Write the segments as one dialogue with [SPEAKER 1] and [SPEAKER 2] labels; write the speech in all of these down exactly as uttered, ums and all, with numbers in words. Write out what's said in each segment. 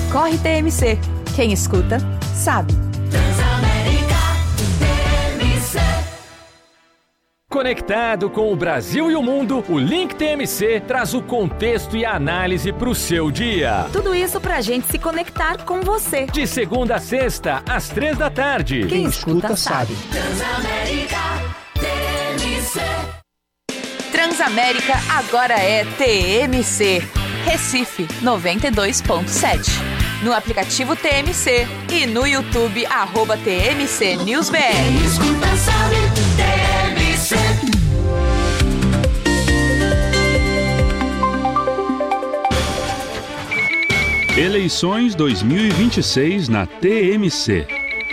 [SPEAKER 1] Corre T M C. Quem escuta, sabe.
[SPEAKER 2] Transamérica T M C.
[SPEAKER 3] Conectado com o Brasil e o mundo, o Link T M C traz o contexto e a análise para o seu dia.
[SPEAKER 1] Tudo isso pra gente se conectar com você.
[SPEAKER 3] De segunda a sexta, às três da tarde.
[SPEAKER 1] Quem, Quem escuta, escuta sabe.
[SPEAKER 2] Transamérica T M C.
[SPEAKER 1] Transamérica agora é T M C. Recife noventa e dois ponto sete. No aplicativo T M C e no YouTube, arroba T M C News B R.
[SPEAKER 2] Quem escuta sabe, T M C.
[SPEAKER 4] Eleições dois mil e vinte e seis na T M C.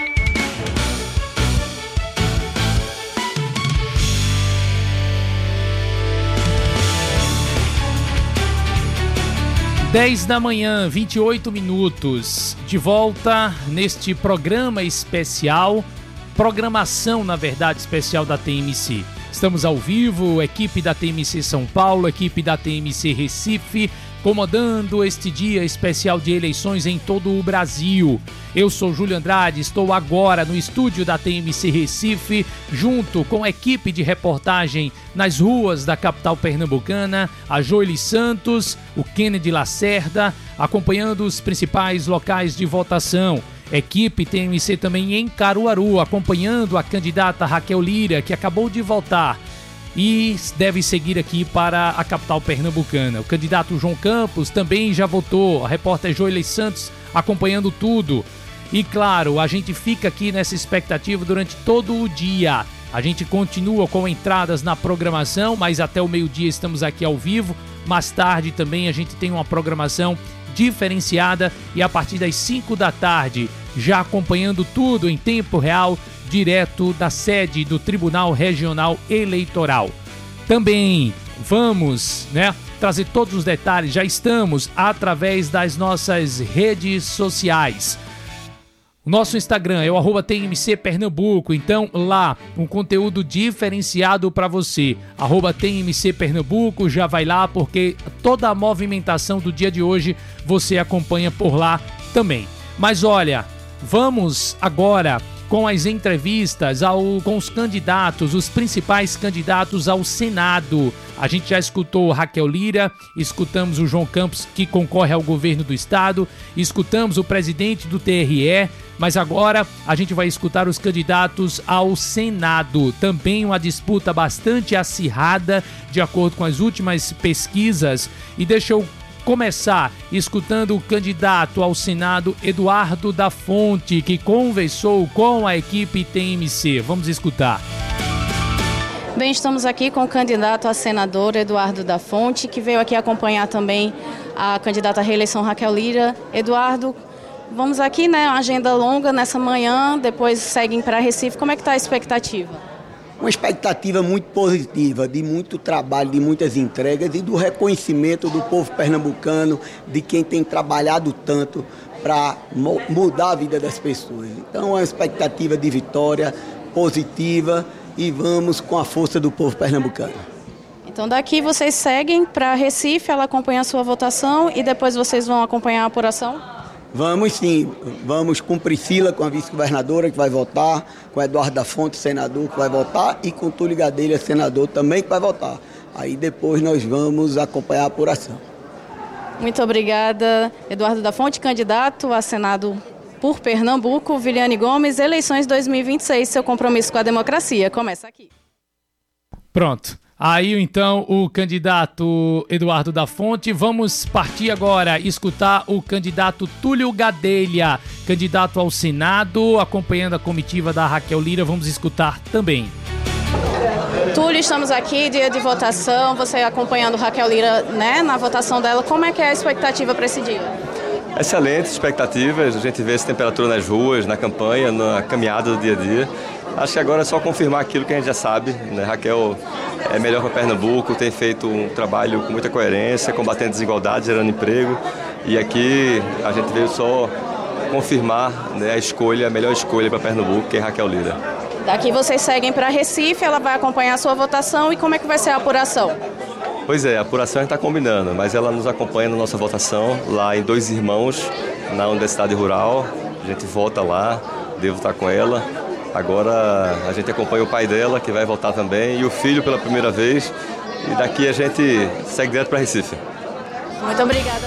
[SPEAKER 5] dez da manhã, vinte e oito minutos, de volta neste programa especial, programação, na verdade, especial da T M C. Estamos ao vivo, equipe da T M C São Paulo, equipe da T M C Recife, comandando este dia especial de eleições em todo o Brasil. Eu sou Júlio Andrade, estou agora no estúdio da T M C Recife, junto com a equipe de reportagem nas ruas da capital pernambucana, a Joely Santos, o Kennedy Lacerda, acompanhando os principais locais de votação. Equipe T M C também em Caruaru, acompanhando a candidata Raquel Lira, que acabou de votar e deve seguir aqui para a capital pernambucana. O candidato João Campos também já votou, a repórter Joely Santos acompanhando tudo. E claro, a gente fica aqui nessa expectativa durante todo o dia. A gente continua com entradas na programação, mas até o meio-dia estamos aqui ao vivo. Mais tarde também a gente tem uma programação diferenciada e a partir das cinco da tarde, já acompanhando tudo em tempo real, direto da sede do Tribunal Regional Eleitoral. Também vamos, né, trazer todos os detalhes, já estamos através das nossas redes sociais. O nosso Instagram é o arroba T M C Pernambuco, então lá um conteúdo diferenciado para você. Arroba T M C Pernambuco, já vai lá porque toda a movimentação do dia de hoje você acompanha por lá também. Mas olha, vamos agora com as entrevistas ao, com os candidatos, os principais candidatos ao Senado. A gente já escutou Raquel Lira, escutamos o João Campos, que concorre ao governo do estado, escutamos o presidente do T R E, mas agora a gente vai escutar os candidatos ao Senado. Também uma disputa bastante acirrada, de acordo com as últimas pesquisas. E deixa eu começar escutando o candidato ao Senado, Eduardo da Fonte, que conversou com a equipe T M C. Vamos escutar.
[SPEAKER 6] Bem, estamos aqui com o candidato a senador Eduardo da Fonte, que veio aqui acompanhar também a candidata à reeleição Raquel Lira. Eduardo, vamos aqui, né, uma agenda longa nessa manhã, depois seguem para Recife. Como é que está a expectativa?
[SPEAKER 7] Uma expectativa muito positiva, de muito trabalho, de muitas entregas e do reconhecimento do povo pernambucano, de quem tem trabalhado tanto para mudar a vida das pessoas. Então, é uma expectativa de vitória positiva e vamos com a força do povo pernambucano.
[SPEAKER 6] Então, daqui vocês seguem para Recife, ela acompanha a sua votação e depois vocês vão acompanhar a apuração?
[SPEAKER 7] Vamos sim, vamos com Priscila, com a vice-governadora que vai votar, com Eduardo da Fonte, senador, que vai votar, e com Túlio Gadelha, senador, também que vai votar. Aí depois nós vamos acompanhar a apuração.
[SPEAKER 6] Muito obrigada, Eduardo da Fonte, candidato a Senado por Pernambuco. Viliane Gomes, eleições dois mil e vinte e seis, seu compromisso com a democracia. Começa aqui.
[SPEAKER 5] Pronto. Aí, então, o candidato Eduardo da Fonte. Vamos partir agora, escutar o candidato Túlio Gadelha, candidato ao Senado, acompanhando a comitiva da Raquel Lira. Vamos escutar também.
[SPEAKER 6] Túlio, estamos aqui, dia de votação, você acompanhando Raquel Lira, né, na votação dela. Como é que é a expectativa para esse dia?
[SPEAKER 8] Excelentes expectativas, a gente vê essa temperatura nas ruas, na campanha, na caminhada do dia a dia. Acho que agora é só confirmar aquilo que a gente já sabe, né? Raquel é melhor para Pernambuco, tem feito um trabalho com muita coerência, combatendo desigualdade, gerando emprego. E aqui a gente veio só confirmar, né, a escolha, a melhor escolha para Pernambuco, que é Raquel Lira.
[SPEAKER 6] Daqui vocês seguem para Recife, ela vai acompanhar a sua votação. E como é que vai ser a apuração?
[SPEAKER 8] Pois é, a apuração a gente está combinando, mas ela nos acompanha na nossa votação lá em Dois Irmãos, na Universidade Rural, a gente volta lá, devo estar com ela. Agora a gente acompanha o pai dela, que vai voltar também, e o filho pela primeira vez. E daqui a gente segue direto para Recife.
[SPEAKER 6] Muito obrigada.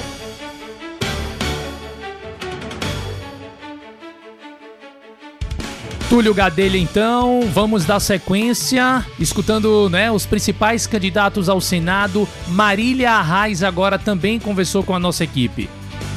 [SPEAKER 5] Túlio Gadelha, então, vamos dar sequência, escutando, né, os principais candidatos ao Senado. Marília Arraes agora também conversou com a nossa equipe.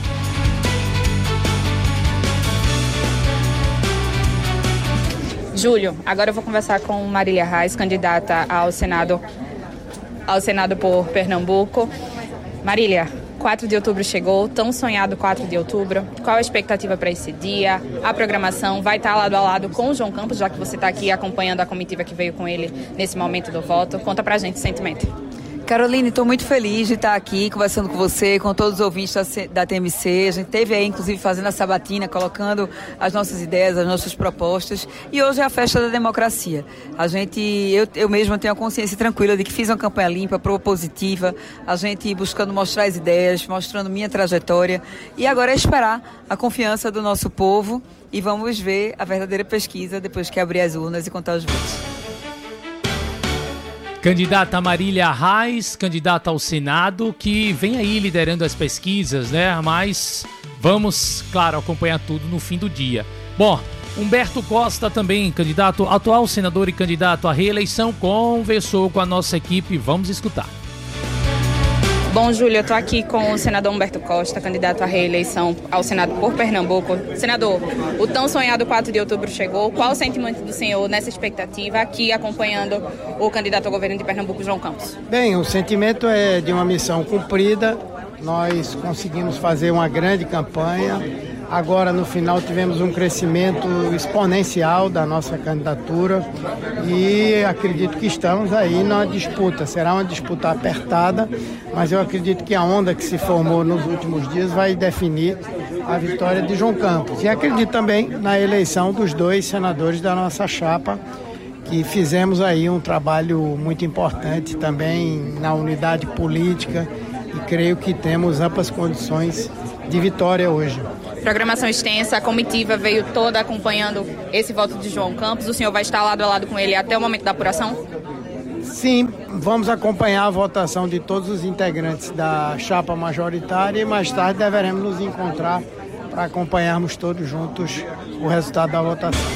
[SPEAKER 9] Júlio, agora eu vou conversar com Marília Arraes, candidata ao Senado, ao Senado por Pernambuco. Marília, quatro de outubro chegou, tão sonhado quatro de outubro. Qual a expectativa para esse dia? A programação vai estar lado a lado com o João Campos, já que você está aqui acompanhando a comitiva que veio com ele nesse momento do voto. Conta pra gente o sentimento.
[SPEAKER 10] Caroline, estou muito feliz de estar aqui conversando com você, com todos os ouvintes da T M C. A gente esteve aí, inclusive, fazendo a sabatina, colocando as nossas ideias, as nossas propostas. E hoje é a festa da democracia. A gente, eu, eu mesma tenho a consciência tranquila de que fiz uma campanha limpa, propositiva, a gente buscando mostrar as ideias, mostrando minha trajetória. E agora é esperar a confiança do nosso povo e vamos ver a verdadeira pesquisa depois que abrir as urnas e contar os votos.
[SPEAKER 5] Candidata Marília Arraes, candidata ao Senado, que vem aí liderando as pesquisas, né? Mas vamos, claro, acompanhar tudo no fim do dia. Bom, Humberto Costa também, candidato, atual senador e candidato à reeleição, conversou com a nossa equipe. Vamos escutar.
[SPEAKER 9] Bom, Júlio, eu estou aqui com o senador Humberto Costa, candidato à reeleição ao Senado por Pernambuco. Senador, o tão sonhado quatro de outubro chegou. Qual o sentimento do senhor nessa expectativa aqui acompanhando o candidato ao governo de Pernambuco, João Campos?
[SPEAKER 11] Bem, o sentimento é de uma missão cumprida. Nós conseguimos fazer uma grande campanha. Agora, no final, tivemos um crescimento exponencial da nossa candidatura e acredito que estamos aí na disputa. Será uma disputa apertada, mas eu acredito que a onda que se formou nos últimos dias vai definir a vitória de João Campos. E acredito também na eleição dos dois senadores da nossa chapa, que fizemos aí um trabalho muito importante também na unidade política e creio que temos amplas condições de vitória hoje.
[SPEAKER 9] Programação extensa, a comitiva veio toda acompanhando esse voto de João Campos. O senhor vai estar lado a lado com ele até o momento da apuração?
[SPEAKER 11] Sim, vamos acompanhar a votação de todos os integrantes da chapa majoritária e mais tarde deveremos nos encontrar para acompanharmos todos juntos o resultado da votação.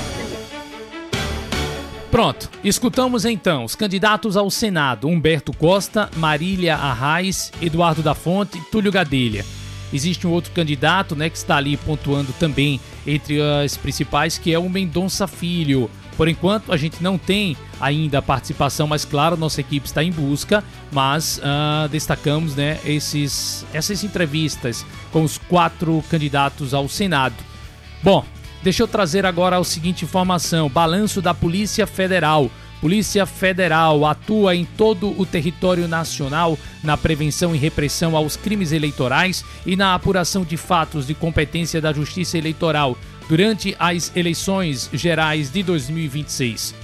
[SPEAKER 5] Pronto, escutamos então os candidatos ao Senado: Humberto Costa, Marília Arraes, Eduardo da Fonte, Túlio Gadelha. Existe um outro candidato, né, que está ali pontuando também entre as principais, que é o Mendonça Filho. Por enquanto, a gente não tem ainda a participação, mas claro, nossa equipe está em busca, mas uh, destacamos, né, esses, essas entrevistas com os quatro candidatos ao Senado. Bom, deixa eu trazer agora a seguinte informação: balanço da Polícia Federal. Polícia Federal atua em todo o território nacional na prevenção e repressão aos crimes eleitorais e na apuração de fatos de competência da Justiça Eleitoral durante as eleições gerais de dois mil e vinte e seis.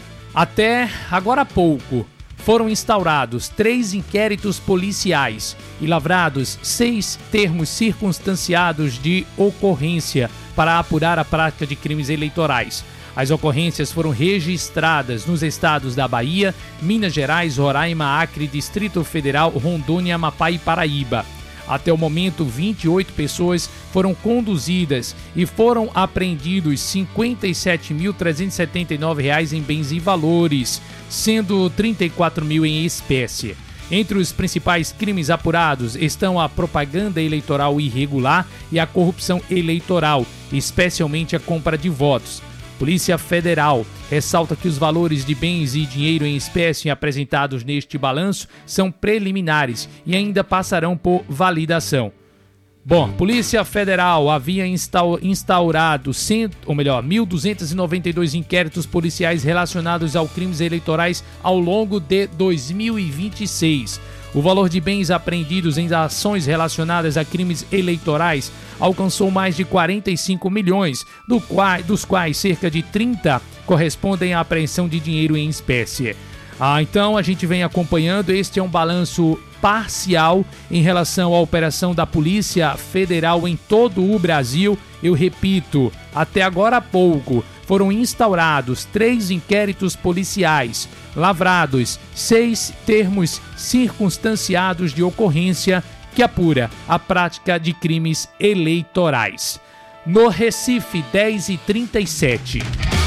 [SPEAKER 5] Até agora há pouco, foram instaurados três inquéritos policiais e lavrados seis termos circunstanciados de ocorrência para apurar a prática de crimes eleitorais. As ocorrências foram registradas nos estados da Bahia, Minas Gerais, Roraima, Acre, Distrito Federal, Rondônia, Amapá e Paraíba. Até o momento, vinte e oito pessoas foram conduzidas e foram apreendidos cinquenta e sete mil trezentos e setenta e nove reais em bens e valores, sendo trinta e quatro mil em espécie. Entre os principais crimes apurados estão a propaganda eleitoral irregular e a corrupção eleitoral, especialmente a compra de votos. Polícia Federal ressalta que os valores de bens e dinheiro em espécie apresentados neste balanço são preliminares e ainda passarão por validação. Bom, Polícia Federal havia instaurado, cento, ou melhor, mil duzentos e noventa e dois inquéritos policiais relacionados aos crimes eleitorais ao longo de dois mil e vinte e seis. O valor de bens apreendidos em ações relacionadas a crimes eleitorais alcançou mais de quarenta e cinco milhões, do qual, dos quais cerca de trinta correspondem à apreensão de dinheiro em espécie. Ah, então a gente vem acompanhando, este é um balanço parcial em relação à operação da Polícia Federal em todo o Brasil. Eu repito, até agora há pouco foram instaurados três inquéritos policiais, lavrados seis termos circunstanciados de ocorrência que apura a prática de crimes eleitorais. No Recife, dez e trinta e sete.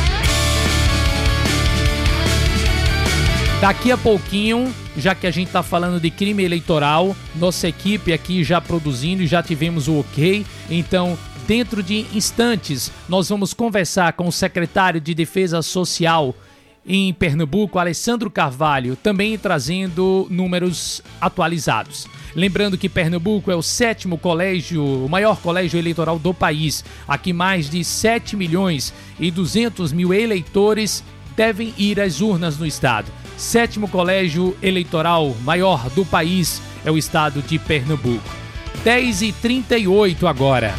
[SPEAKER 5] Daqui a pouquinho, já que a gente está falando de crime eleitoral, nossa equipe aqui já produzindo e já tivemos o ok. Então, dentro de instantes, nós vamos conversar com o secretário de Defesa Social em Pernambuco, Alessandro Carvalho, também trazendo números atualizados. Lembrando que Pernambuco é o sétimo colégio, o maior colégio eleitoral do país. Aqui mais de sete milhões e duzentos mil eleitores devem ir às urnas no estado. Sétimo colégio eleitoral maior do país é o estado de Pernambuco. dez e trinta e oito agora.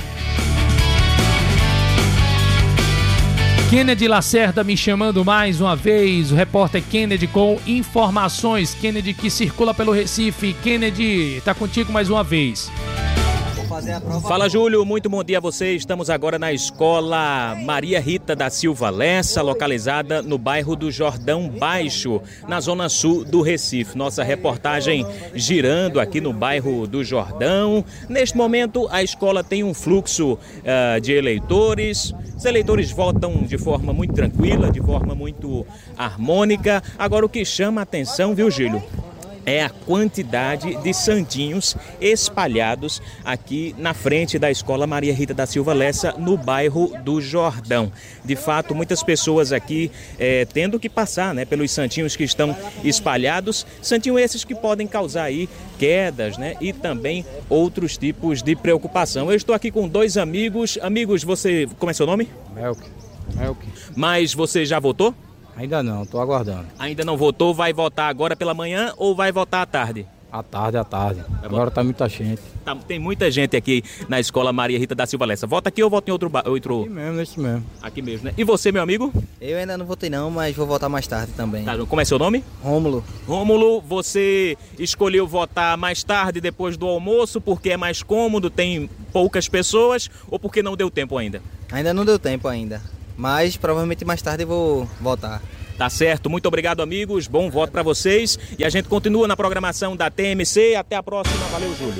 [SPEAKER 5] Kennedy Lacerda me chamando mais uma vez, o repórter Kennedy com informações. Kennedy que circula pelo Recife. Kennedy, tá contigo mais uma vez.
[SPEAKER 12] Fala, Júlio, muito bom dia a você. Estamos agora na escola Maria Rita da Silva Lessa, localizada no bairro do Jordão Baixo, na zona sul do Recife. Nossa reportagem girando aqui no bairro do Jordão. Neste momento, a escola tem um fluxo uh, de eleitores. Os eleitores votam de forma muito tranquila, de forma muito harmônica. Agora, o que chama a atenção, viu, Júlio? É a quantidade de santinhos espalhados aqui na frente da escola Maria Rita da Silva Lessa, no bairro do Jordão. De fato, muitas pessoas aqui é, tendo que passar, né, pelos santinhos que estão espalhados. Santinhos esses que podem causar aí quedas, né, e também outros tipos de preocupação. Eu estou aqui com dois amigos. Amigos, você... Como é seu nome?
[SPEAKER 13] Melk. Melk.
[SPEAKER 12] Mas você já votou?
[SPEAKER 13] Ainda não, estou aguardando.
[SPEAKER 12] Ainda não votou? Vai votar agora pela manhã ou vai votar à tarde?
[SPEAKER 13] À tarde, à tarde. Agora está muita gente.
[SPEAKER 12] Tá, tem muita gente aqui na escola Maria Rita da Silva Lessa. Vota aqui ou vota em outro... outro...
[SPEAKER 13] Aqui mesmo, nesse mesmo.
[SPEAKER 12] Aqui mesmo, né? E você, meu amigo?
[SPEAKER 14] Eu ainda não votei não, mas vou votar mais tarde também.
[SPEAKER 12] Tá, como é seu nome?
[SPEAKER 14] Rômulo.
[SPEAKER 12] Rômulo, você escolheu votar mais tarde, depois do almoço, porque é mais cômodo, tem poucas pessoas, ou porque não deu tempo ainda?
[SPEAKER 14] Ainda não deu tempo ainda, mas provavelmente mais tarde eu vou votar.
[SPEAKER 12] Tá certo, muito obrigado, amigos, bom voto para vocês e a gente continua na programação da T M C. Até a próxima, valeu, Júlio.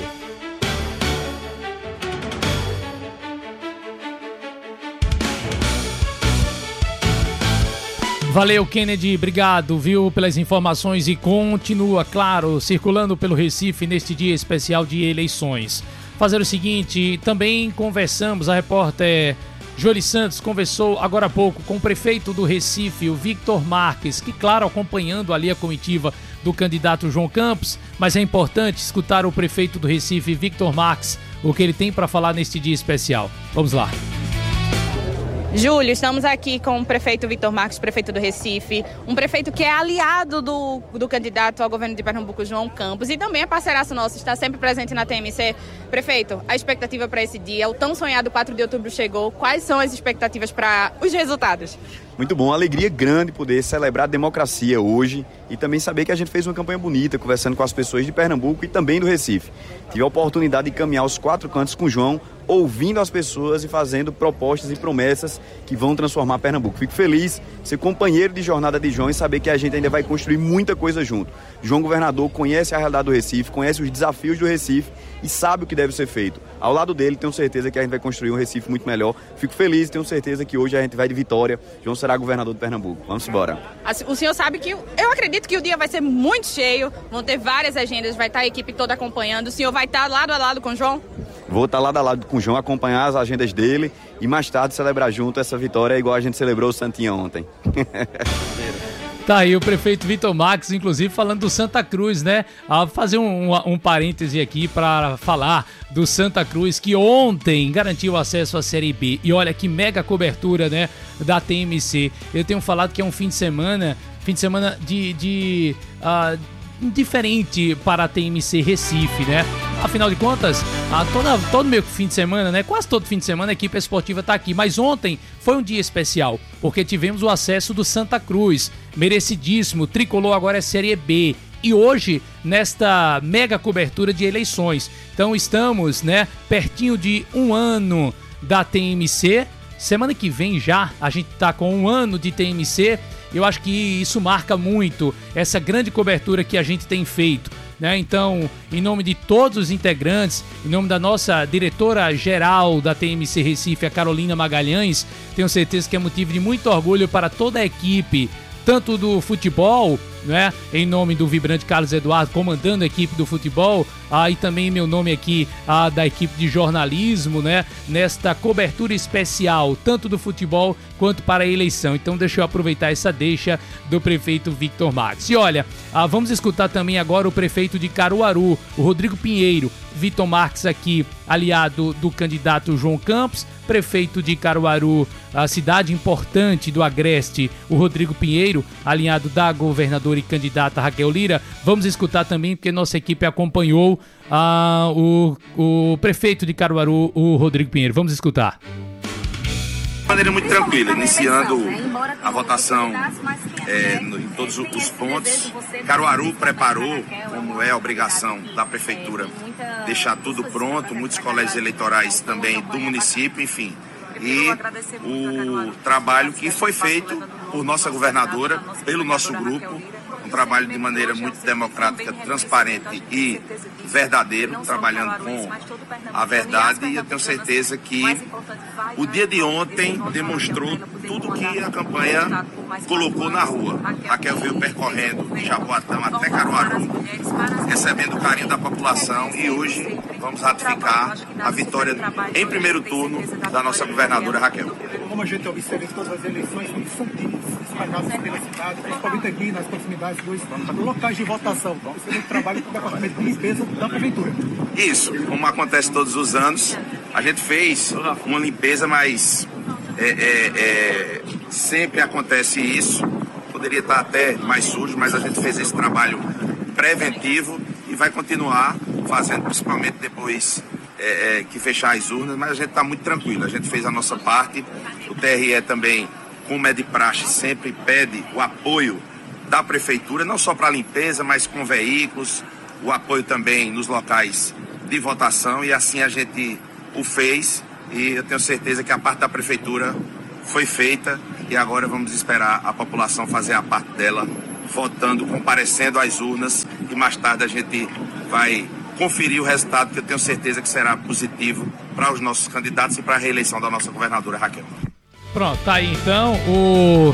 [SPEAKER 5] Valeu, Kennedy, obrigado, viu, pelas informações e continua, claro, circulando pelo Recife neste dia especial de eleições. Fazer o seguinte, também conversamos, a repórter Joeli Santos conversou agora há pouco com o prefeito do Recife, o Victor Marques, que, claro, acompanhando ali a comitiva do candidato João Campos, mas é importante escutar o prefeito do Recife, Victor Marques, o que ele tem para falar neste dia especial. Vamos lá.
[SPEAKER 9] Júlio, estamos aqui com o prefeito Victor Marques, prefeito do Recife, um prefeito que é aliado do, do candidato ao governo de Pernambuco, João Campos, e também é parceiraço nosso, está sempre presente na T M C. Prefeito, a expectativa para esse dia, o tão sonhado quatro de outubro chegou, quais são as expectativas para os resultados?
[SPEAKER 15] Muito bom, alegria grande poder celebrar a democracia hoje e também saber que a gente fez uma campanha bonita, conversando com as pessoas de Pernambuco e também do Recife. Tive a oportunidade de caminhar os quatro cantos com o João, ouvindo as pessoas e fazendo propostas e promessas que vão transformar Pernambuco. Fico feliz de ser companheiro de jornada de João e saber que a gente ainda vai construir muita coisa junto. João, governador, conhece a realidade do Recife, conhece os desafios do Recife e sabe o que deve ser feito. Ao lado dele, tenho certeza que a gente vai construir um Recife muito melhor. Fico feliz e tenho certeza que hoje a gente vai de vitória. João será governador de Pernambuco. Vamos embora.
[SPEAKER 9] O senhor sabe que eu acredito que o dia vai ser muito cheio, vão ter várias agendas, vai estar a equipe toda acompanhando. O senhor vai estar lado a lado com o João?
[SPEAKER 15] Vou estar lado a lado com o João, acompanhar as agendas dele e mais tarde celebrar junto essa vitória, igual a gente celebrou o Santinha ontem.
[SPEAKER 5] Tá aí o prefeito Victor Marques, inclusive falando do Santa Cruz, né? Vou fazer um, um, um parêntese aqui para falar do Santa Cruz, que ontem garantiu acesso à Série B. E olha que mega cobertura, né, da T M C. Eu tenho falado que é um fim de semana, fim de semana de... de uh, diferente para a T M C Recife, né? Afinal de contas, a toda, todo meio fim de semana, né? Quase todo fim de semana a equipe esportiva tá aqui. Mas ontem foi um dia especial, porque tivemos o acesso do Santa Cruz. Merecidíssimo, tricolor agora é Série B. e hoje nesta mega cobertura de eleições. Então estamos, né, pertinho de um ano da T M C. Semana que vem já a gente tá com um ano de T M C. Eu acho que isso marca muito essa grande cobertura que a gente tem feito, né? Então, em nome de todos os integrantes, em nome da nossa diretora-geral da T M C Recife, a Carolina Magalhães, tenho certeza que é motivo de muito orgulho para toda a equipe, tanto do futebol, né, em nome do vibrante Carlos Eduardo, comandando a equipe do futebol, ah, e também meu nome aqui, ah, da equipe de jornalismo, né, nesta cobertura especial, tanto do futebol quanto para a eleição. Então deixa eu aproveitar essa deixa do prefeito Victor Marques. E olha, ah, vamos escutar também agora o prefeito de Caruaru, o Rodrigo Pinheiro. Victor Marques aqui, aliado do candidato João Campos, prefeito de Caruaru, a cidade importante do Agreste, o Rodrigo Pinheiro, alinhado da governadora e candidata Raquel Lira. Vamos escutar também, porque nossa equipe acompanhou ah, o, o prefeito de Caruaru, o Rodrigo Pinheiro. Vamos escutar.
[SPEAKER 16] De maneira muito tranquila, iniciando a votação é, no, em todos os pontos. Caruaru preparou, como é a obrigação da prefeitura, deixar tudo pronto, muitos colégios eleitorais também do município, enfim. E o trabalho que foi feito por nossa governadora, pelo nosso grupo, um trabalho de maneira muito democrática, transparente e verdadeiro, trabalhando com a verdade, e eu tenho certeza que o dia de ontem demonstrou tudo que a campanha colocou na rua. Raquel veio percorrendo de Jaboatão até Caruaru, recebendo o carinho da população, e hoje vamos ratificar a vitória em primeiro turno da nossa governadora Raquel.
[SPEAKER 17] Como a gente observa em todas as eleições, são espalhadas pela cidade, principalmente aqui nas proximidades dos locais de votação. Isso é um trabalho do departamento de limpeza da prefeitura.
[SPEAKER 16] Isso, como acontece todos os anos, a gente fez uma limpeza, mas é, é, é, sempre acontece isso. Poderia estar até mais sujo, mas a gente fez esse trabalho preventivo e vai continuar fazendo, principalmente depois é, é, que fechar as urnas, mas a gente está muito tranquilo, a gente fez a nossa parte. O T R E também, como é de praxe, sempre pede o apoio da prefeitura, não só para a limpeza, mas com veículos, o apoio também nos locais de votação, e assim a gente o fez, e eu tenho certeza que a parte da prefeitura foi feita, e agora vamos esperar a população fazer a parte dela, votando, comparecendo às urnas, e mais tarde a gente vai conferir o resultado, que eu tenho certeza que será positivo para os nossos candidatos e para a reeleição da nossa governadora Raquel.
[SPEAKER 5] Pronto, tá aí então o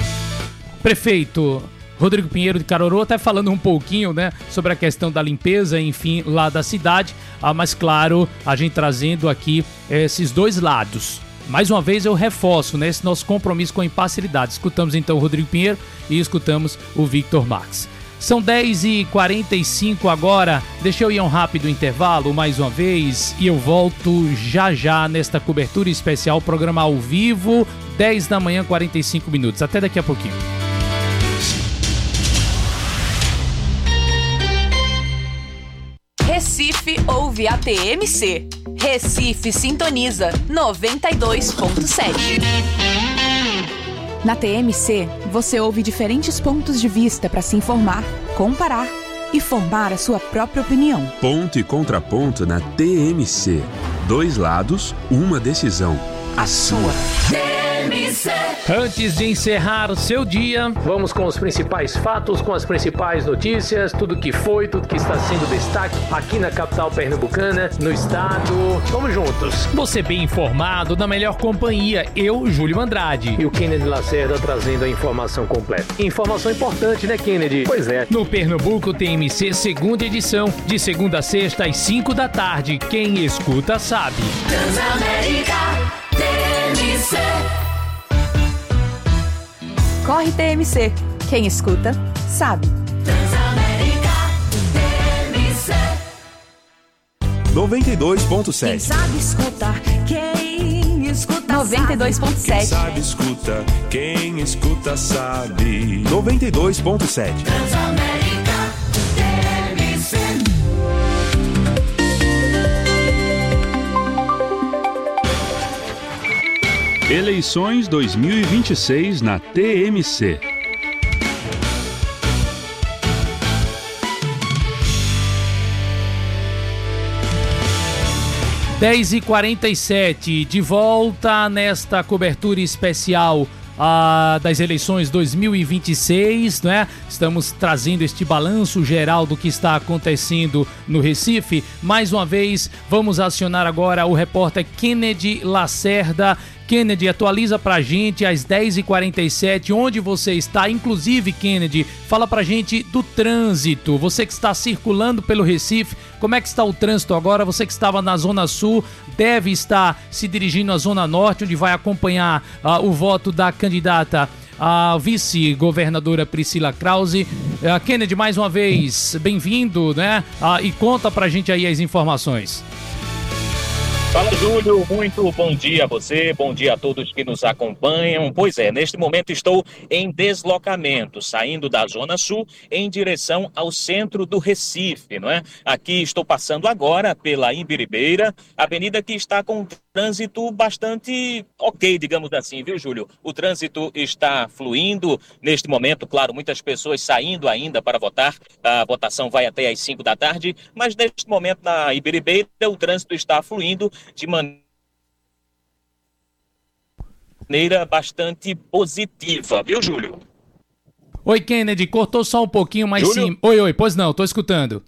[SPEAKER 5] prefeito Rodrigo Pinheiro de Caruaru, até falando um pouquinho, né, sobre a questão da limpeza, enfim, lá da cidade, ah, mas claro, a gente trazendo aqui esses dois lados. Mais uma vez eu reforço, né, esse nosso compromisso com a imparcialidade. Escutamos então o Rodrigo Pinheiro e escutamos o Victor Marques. São dez e quarenta e cinco agora, deixa eu ir a um rápido intervalo mais uma vez e eu volto já já nesta cobertura especial, programa ao vivo, dez da manhã, quarenta e cinco minutos. Até daqui a pouquinho.
[SPEAKER 1] Recife ouve a T M C. Recife sintoniza noventa e dois ponto sete. Na T M C, você ouve diferentes pontos de vista para se informar, comparar e formar a sua própria opinião.
[SPEAKER 18] Ponto e contraponto na T M C. Dois lados, uma decisão. A sua.
[SPEAKER 5] Antes de encerrar o seu dia, vamos com os principais fatos, com as principais notícias, tudo que foi, tudo que está sendo destaque aqui na capital pernambucana, no estado. Vamos juntos. Você bem informado, na melhor companhia, eu, Júlio Andrade, e o Kennedy Lacerda trazendo a informação completa. Informação importante, né, Kennedy? Pois é. No Pernambuco T M C, segunda edição, de segunda a sexta às cinco da tarde. Quem escuta sabe.
[SPEAKER 2] Transamérica T M C.
[SPEAKER 1] Corre T M C. Quem escuta, sabe.
[SPEAKER 2] Transamérica T M C.
[SPEAKER 18] noventa e dois ponto
[SPEAKER 2] Quem
[SPEAKER 18] sete.
[SPEAKER 2] sabe escutar, quem escuta
[SPEAKER 1] noventa e dois ponto
[SPEAKER 18] Quem
[SPEAKER 1] sete.
[SPEAKER 18] sabe escuta, quem escuta sabe. noventa e dois ponto sete.
[SPEAKER 2] Transamérica T M C.
[SPEAKER 4] Eleições dois mil e vinte e seis na T M C.
[SPEAKER 5] dez e quarenta e sete, de volta nesta cobertura especial ah, das eleições dois mil e vinte e seis, né? Estamos trazendo este balanço geral do que está acontecendo no Recife. Mais uma vez, vamos acionar agora o repórter Kennedy Lacerda. Kennedy, atualiza pra gente às dez e quarenta e sete onde você está. Inclusive, Kennedy, fala pra gente do trânsito. Você que está circulando pelo Recife, como é que está o trânsito agora? Você que estava na Zona Sul deve estar se dirigindo à Zona Norte, onde vai acompanhar uh, o voto da candidata a vice-governadora Priscila Krause. Uh, Kennedy, mais uma vez, bem-vindo, né? Uh, e conta pra gente aí as informações.
[SPEAKER 12] Fala, Júlio, muito bom dia a você, bom dia a todos que nos acompanham. Pois é, neste momento estou em deslocamento, saindo da Zona Sul em direção ao centro do Recife, não é? Aqui estou passando agora pela Imbiribeira, avenida que está com trânsito bastante ok, digamos assim, viu, Júlio? O trânsito está fluindo neste momento, claro, muitas pessoas saindo ainda para votar, a votação vai até às cinco da tarde, mas neste momento na Imbiribeira o trânsito está fluindo de maneira bastante positiva, viu, Júlio?
[SPEAKER 5] Oi, Kennedy, cortou só um pouquinho mais sim. Oi, oi, pois não, tô escutando.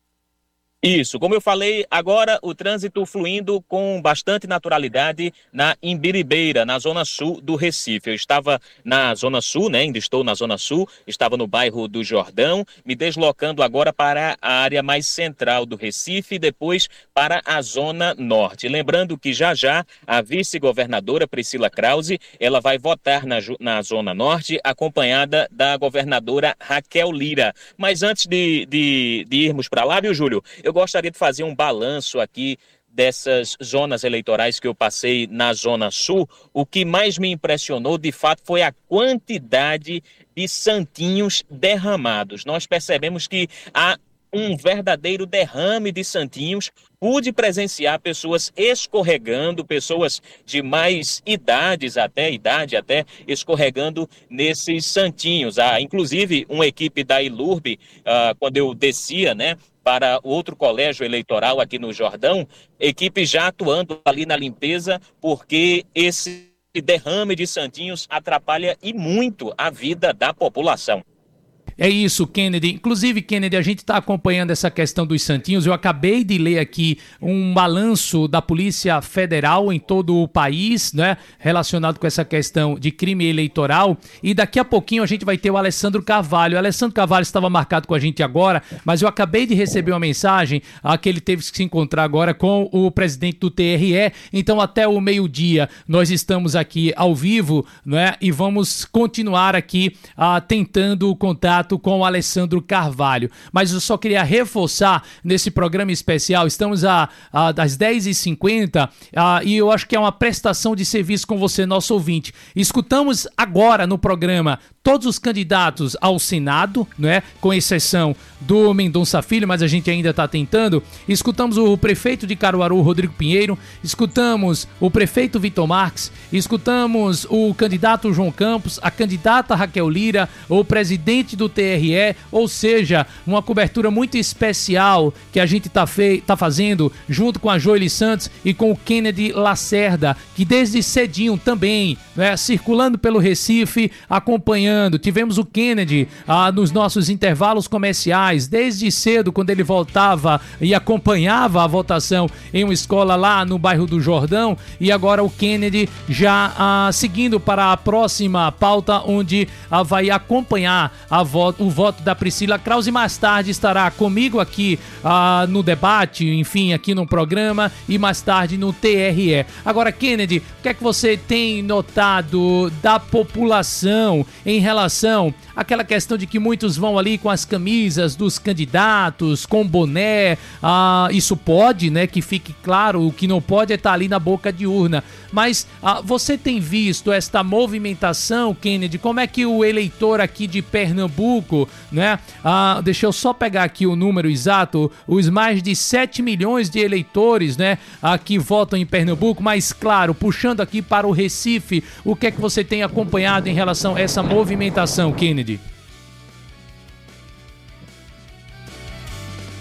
[SPEAKER 12] Isso, como eu falei, agora o trânsito fluindo com bastante naturalidade na Imbiribeira, na Zona Sul do Recife. Eu estava na Zona Sul, né? Ainda estou na Zona Sul, estava no bairro do Jordão, me deslocando agora para a área mais central do Recife e depois para a Zona Norte. Lembrando que já já a vice-governadora Priscila Krause, ela vai votar na, na Zona Norte, acompanhada da governadora Raquel Lira. Mas antes de, de, de irmos para lá, viu, Júlio? Eu gostaria de fazer um balanço aqui dessas zonas eleitorais que eu passei na Zona Sul. O que mais me impressionou, de fato, foi a quantidade de santinhos derramados. Nós percebemos que há um verdadeiro derrame de santinhos. Pude presenciar pessoas escorregando, pessoas de mais idades até, idade até, escorregando nesses santinhos. Há, inclusive, uma equipe da Ilurb, uh, quando eu descia, né, para outro colégio eleitoral aqui no Jordão, equipe já atuando ali na limpeza, porque esse derrame de santinhos atrapalha e muito a vida da população.
[SPEAKER 5] É isso, Kennedy. Inclusive, Kennedy, a gente está acompanhando essa questão dos santinhos. Eu acabei de ler aqui um balanço da Polícia Federal em todo o país, né, relacionado com essa questão de crime eleitoral. E daqui a pouquinho a gente vai ter o Alessandro Carvalho. O Alessandro Carvalho estava marcado com a gente agora, mas eu acabei de receber uma mensagem ah, que ele teve que se encontrar agora com o presidente do T R E. Então, até o meio-dia, nós estamos aqui ao vivo, né, e vamos continuar aqui ah, tentando o contato com o Alessandro Carvalho. Mas eu só queria reforçar nesse programa especial, estamos a, a, às dez e cinquenta a, e eu acho que é uma prestação de serviço com você, nosso ouvinte. Escutamos agora no programa todos os candidatos ao Senado, né, com exceção do Mendonça Filho, mas a gente ainda está tentando. Escutamos o prefeito de Caruaru, Rodrigo Pinheiro, escutamos o prefeito Vitor Marques, escutamos o candidato João Campos, a candidata Raquel Lira, o presidente do T R E, ou seja, uma cobertura muito especial que a gente está fe- tá fazendo junto com a Joely Santos e com o Kennedy Lacerda, que desde cedinho também, né, circulando pelo Recife, acompanhando. Tivemos o Kennedy ah, nos nossos intervalos comerciais, desde cedo, quando ele voltava e acompanhava a votação em uma escola lá no bairro do Jordão, e agora o Kennedy já ah, seguindo para a próxima pauta, onde ah, vai acompanhar a voto, o voto da Priscila Krause. Mais tarde estará comigo aqui ah, no debate, enfim, aqui no programa, e mais tarde no T R E. Agora, Kennedy, o que é que você tem notado da população em relação àquela questão de que muitos vão ali com as camisas dos candidatos, com boné? Ah, isso pode, né, que fique claro, o que não pode é estar ali na boca de urna. Mas ah, você tem visto esta movimentação, Kennedy? Como é que o eleitor aqui de Pernambuco, né? Ah, deixa eu só pegar aqui o número exato, os mais de sete milhões de eleitores, né, ah, que votam em Pernambuco, mas claro, puxando aqui para o Recife, o que é que você tem acompanhado em relação a essa movimentação, Kennedy?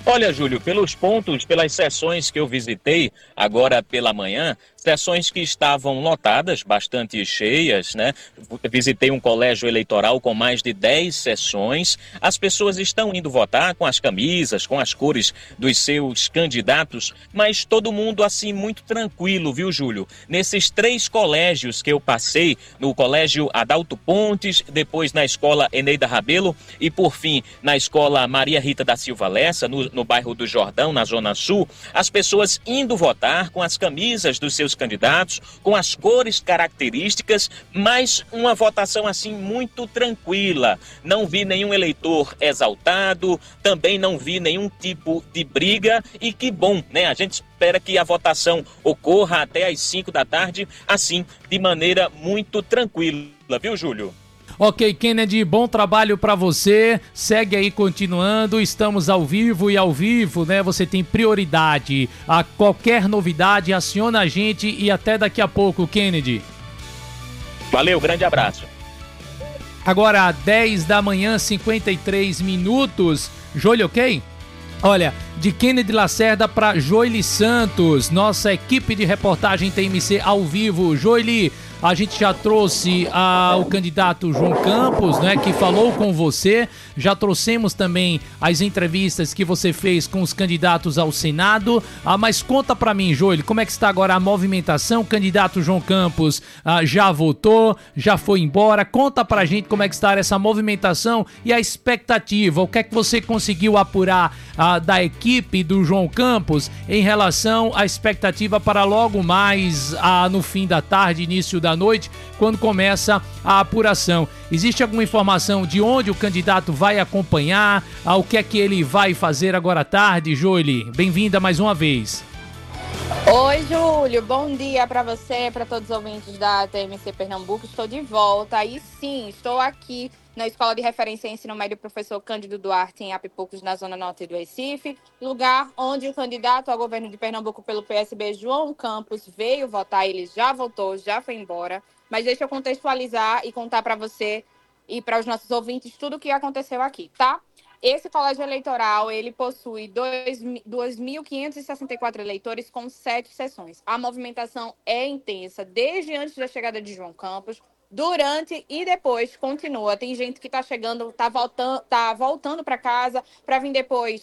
[SPEAKER 12] Olha, Júlio, pelos pontos, pelas sessões que eu visitei agora pela manhã, sessões que estavam lotadas, bastante cheias, né? Visitei um colégio eleitoral com mais de dez sessões. As pessoas estão indo votar com as camisas, com as cores dos seus candidatos, mas todo mundo assim muito tranquilo, viu, Júlio? Nesses três colégios que eu passei, no colégio Adalto Pontes, depois na escola Eneida Rabelo e por fim na escola Maria Rita da Silva Lessa, no, no bairro do Jordão, na Zona Sul, as pessoas indo votar com as camisas dos seus candidatos, com as cores características, mas uma votação assim muito tranquila. Não vi nenhum eleitor exaltado, também não vi nenhum tipo de briga e que bom, né? A gente espera que a votação ocorra até às cinco da tarde, assim, de maneira muito tranquila, viu, Júlio?
[SPEAKER 5] Ok, Kennedy, bom trabalho pra você, segue aí continuando, estamos ao vivo e ao vivo, né, você tem prioridade a qualquer novidade, aciona a gente e até daqui a pouco, Kennedy.
[SPEAKER 12] Valeu, grande abraço.
[SPEAKER 5] Agora, dez da manhã, cinquenta e três minutos, Jolie, ok? Olha, de Kennedy Lacerda para Jolie Santos, nossa equipe de reportagem T M C ao vivo. Jolie, a gente já trouxe ah, o candidato João Campos, né, que falou com você. Já trouxemos também as entrevistas que você fez com os candidatos ao Senado. Ah, mas conta pra mim, Jolie, como é que está agora a movimentação? O candidato João Campos ah, já votou, já foi embora. Conta pra gente como é que está essa movimentação e a expectativa. O que é que você conseguiu apurar ah, da equipe do João Campos em relação à expectativa para logo mais ah, no fim da tarde, início da noite, quando começa a apuração? Existe alguma informação de onde o candidato vai acompanhar? O que é que ele vai fazer agora à tarde, Jolie? Bem-vinda mais uma vez.
[SPEAKER 9] Oi, Júlio. Bom dia para você, para todos os ouvintes da T M C Pernambuco. Estou de volta e sim, estou aqui na Escola de Referência em Ensino Médio Professor Cândido Duarte, em Apipocos, na Zona Norte do Recife, lugar onde o candidato ao governo de Pernambuco pelo P S B, João Campos, veio votar. Ele já votou, já foi embora. Mas deixa eu contextualizar e contar para você e para os nossos ouvintes tudo o que aconteceu aqui, tá? Esse colégio eleitoral, ele possui dois mil quinhentos e sessenta e quatro eleitores com sete sessões. A movimentação é intensa desde antes da chegada de João Campos, durante e depois continua. Tem gente que está chegando, está voltando, tá voltando para casa para vir depois